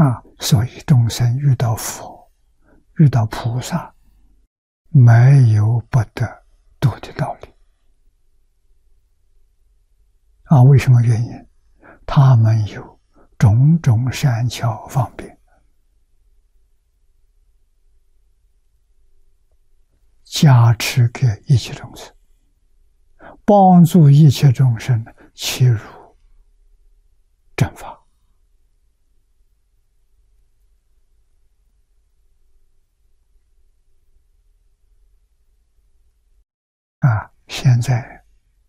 所以众生遇到佛、遇到菩萨，没有不得度的道理。为什么原因？他们有种种善巧方便，加持给一切众生，帮助一切众生切入正法。现在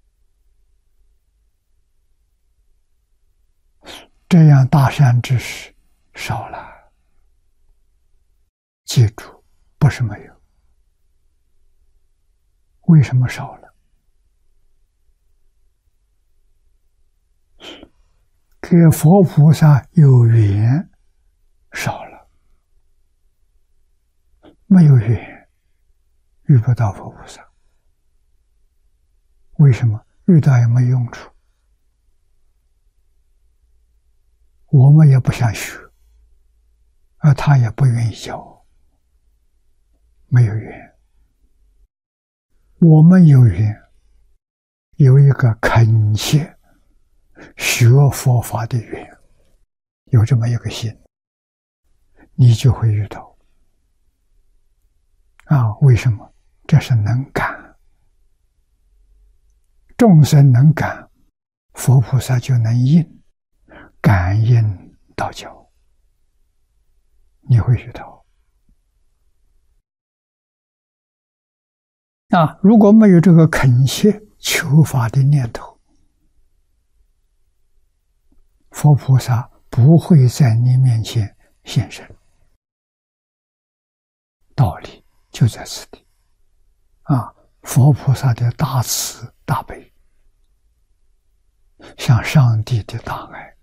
这样大善知识少了，记住，不是没有。为什么少了？跟佛菩萨有缘少了，没有缘遇不到佛菩萨。为什么？遇到也没用处，我们也不想学，而他也不愿意教，没有缘。我们有缘，有一个恳切学佛法的缘，有这么一个心，你就会遇到。为什么？这是能感。众生能感，佛菩萨就能应，感应道交，你会遇到。如果没有这个恳切求法的念头，佛菩萨不会在你面前现身。道理就在此地。佛菩萨的大慈大悲，像上帝的大爱，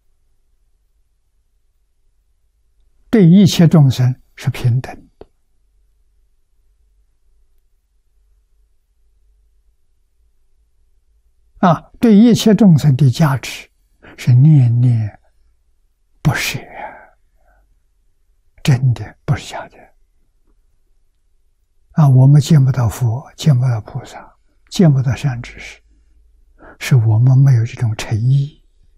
对一切众生是平等的。对一切众生的价值是念念不舍，真的不是假的。我们见不到佛，见不到菩萨，见不到善知识，是我们没有这种诚意。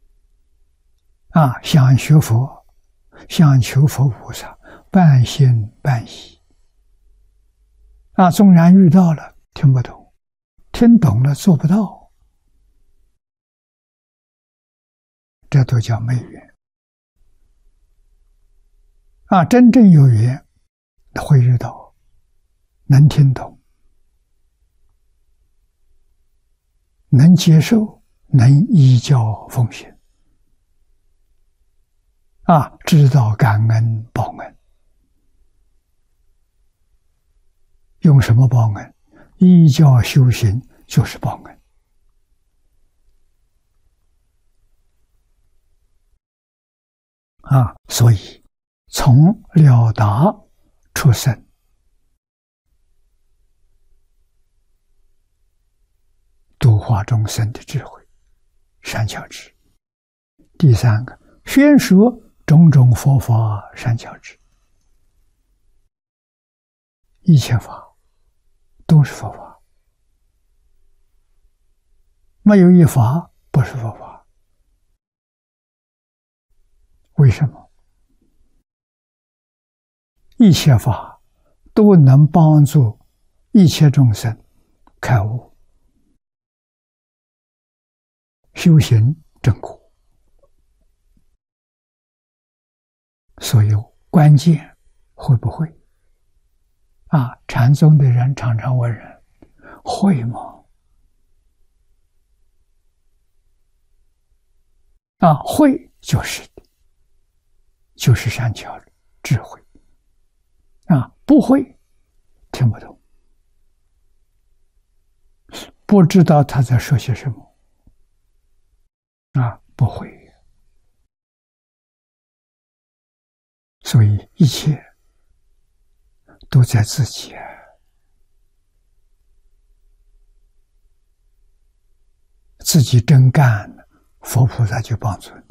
想学佛，想求佛菩萨，半信半疑。纵然遇到了，听不懂，听懂了做不到，这都叫没缘。真正有缘，会遇到，能听懂，能接受，能依教奉行，知道感恩报恩。用什么报恩？依教修行就是报恩。所以从了达出生，度化众生的智慧，善巧智。第三个，宣说种种佛法善巧智。一切法都是佛法，没有一法不是佛法。为什么？一切法都能帮助一切众生开悟、修行正果。所以关键会不会？禅宗的人常常问人：会吗？会就是的，就是善巧智慧。不会，听不懂，不知道他在说些什么。不会。所以一切都在自己。自己真干了，佛菩萨就帮助你。